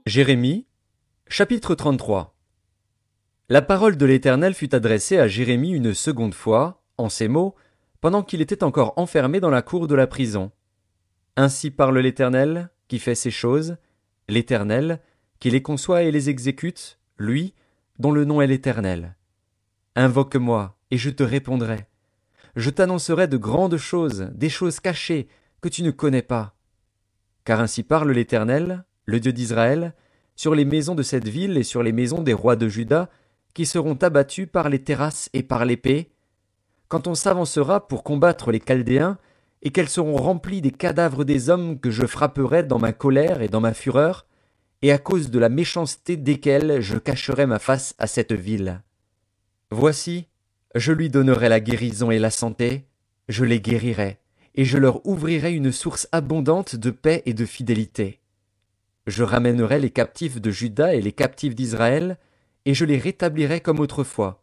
Jérémie, chapitre 33. La parole de l'Éternel fut adressée à Jérémie une seconde fois, en ces mots, pendant qu'il était encore enfermé dans la cour de la prison. Ainsi parle l'Éternel, qui fait ces choses, l'Éternel, qui les conçoit et les exécute, lui, dont le nom est l'Éternel. Invoque-moi, et je te répondrai. Je t'annoncerai de grandes choses, des choses cachées, que tu ne connais pas. Car ainsi parle l'Éternel, le Dieu d'Israël, sur les maisons de cette ville et sur les maisons des rois de Juda, qui seront abattus par les terrasses et par l'épée, quand on s'avancera pour combattre les Chaldéens, et qu'elles seront remplies des cadavres des hommes que je frapperai dans ma colère et dans ma fureur, et à cause de la méchanceté desquels je cacherai ma face à cette ville. Voici, je lui donnerai la guérison et la santé, je les guérirai, et je leur ouvrirai une source abondante de paix et de fidélité. Je ramènerai les captifs de Juda et les captifs d'Israël, et je les rétablirai comme autrefois.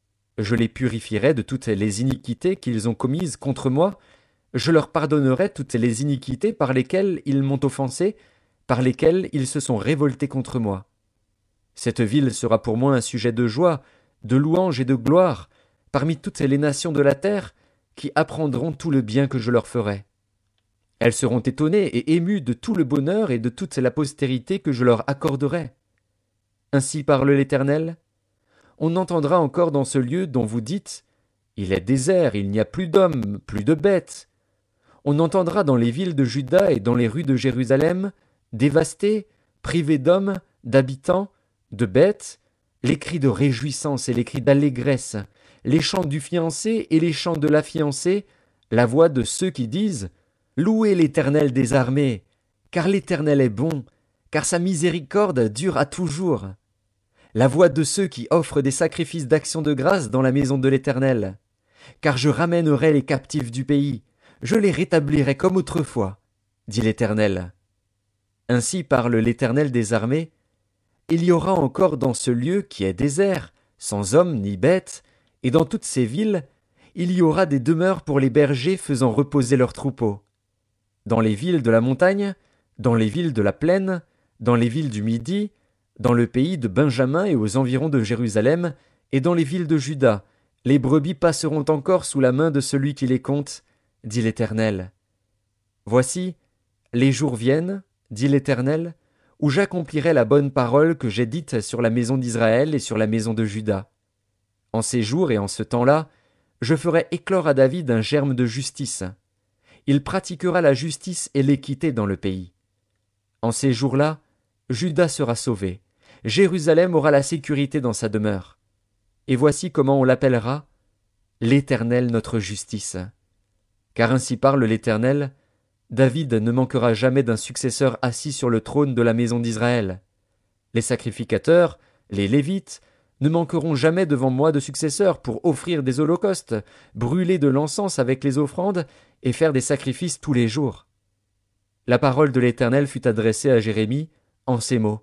Je les purifierai de toutes les iniquités qu'ils ont commises contre moi, je leur pardonnerai toutes les iniquités par lesquelles ils m'ont offensé, par lesquelles ils se sont révoltés contre moi. Cette ville sera pour moi un sujet de joie, de louange et de gloire, parmi toutes les nations de la terre, qui apprendront tout le bien que je leur ferai. Elles seront étonnées et émues de tout le bonheur et de toute la postérité que je leur accorderai. Ainsi parle l'Éternel. On entendra encore dans ce lieu dont vous dites « Il est désert, il n'y a plus d'hommes, plus de bêtes ». On entendra dans les villes de Juda et dans les rues de Jérusalem, dévastées, privées d'hommes, d'habitants, de bêtes, les cris de réjouissance et les cris d'allégresse, les chants du fiancé et les chants de la fiancée, la voix de ceux qui disent « Louez l'Éternel des armées, car l'Éternel est bon, car sa miséricorde dure à toujours. » La voix de ceux qui offrent des sacrifices d'action de grâce dans la maison de l'Éternel. Car je ramènerai les captifs du pays, je les rétablirai comme autrefois, dit l'Éternel. Ainsi parle l'Éternel des armées. Il y aura encore dans ce lieu qui est désert, sans hommes ni bêtes, et dans toutes ces villes, il y aura des demeures pour les bergers faisant reposer leurs troupeaux. Dans les villes de la montagne, dans les villes de la plaine, dans les villes du Midi, dans le pays de Benjamin et aux environs de Jérusalem, et dans les villes de Juda, les brebis passeront encore sous la main de celui qui les compte, dit l'Éternel. Voici, les jours viennent, dit l'Éternel, où j'accomplirai la bonne parole que j'ai dite sur la maison d'Israël et sur la maison de Juda. En ces jours et en ce temps-là, je ferai éclore à David un germe de justice. Il pratiquera la justice et l'équité dans le pays. En ces jours-là, Juda sera sauvé. Jérusalem aura la sécurité dans sa demeure. Et voici comment on l'appellera « l'Éternel notre justice ». Car ainsi parle l'Éternel, David ne manquera jamais d'un successeur assis sur le trône de la maison d'Israël. Les sacrificateurs, les Lévites, ne manqueront jamais devant moi de successeurs pour offrir des holocaustes, brûler de l'encens avec les offrandes et faire des sacrifices tous les jours. La parole de l'Éternel fut adressée à Jérémie en ces mots.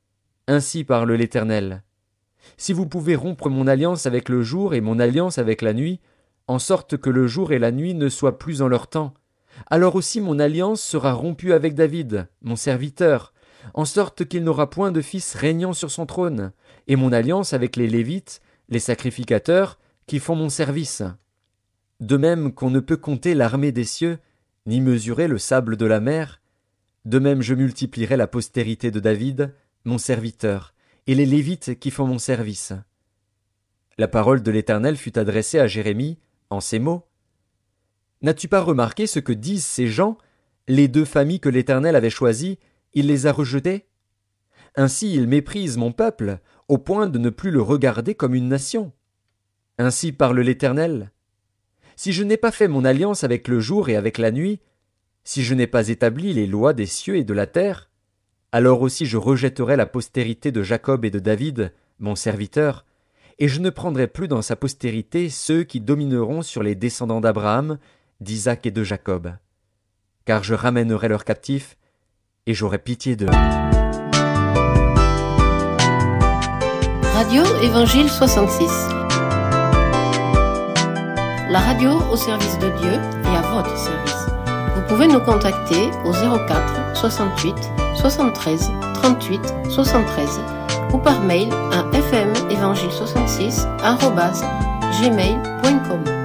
Ainsi parle l'Éternel. Si vous pouvez rompre mon alliance avec le jour et mon alliance avec la nuit, en sorte que le jour et la nuit ne soient plus en leur temps, alors aussi mon alliance sera rompue avec David, mon serviteur, en sorte qu'il n'aura point de fils régnant sur son trône, et mon alliance avec les Lévites, les sacrificateurs, qui font mon service. De même qu'on ne peut compter l'armée des cieux, ni mesurer le sable de la mer, de même je multiplierai la postérité de David, mon serviteur, et les Lévites qui font mon service. La parole de l'Éternel fut adressée à Jérémie en ces mots. N'as-tu pas remarqué ce que disent ces gens, les deux familles que l'Éternel avait choisies, il les a rejetées? Ainsi ils méprisent mon peuple, au point de ne plus le regarder comme une nation. Ainsi parle l'Éternel. Si je n'ai pas fait mon alliance avec le jour et avec la nuit, si je n'ai pas établi les lois des cieux et de la terre, alors aussi je rejetterai la postérité de Jacob et de David, mon serviteur, et je ne prendrai plus dans sa postérité ceux qui domineront sur les descendants d'Abraham, d'Isaac et de Jacob. Car je ramènerai leurs captifs, et j'aurai pitié d'eux. Radio Évangile 66. La radio au service de Dieu et à votre service. Vous pouvez nous contacter au 04 68 73 38 73 ou par mail à fmevangile66@gmail.com.